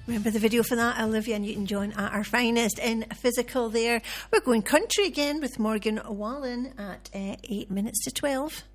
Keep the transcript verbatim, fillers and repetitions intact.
Remember the video for that, Olivia Newton-John at our finest in physical there. We're going country again with Morgan Wallen at uh, eight minutes to twelve.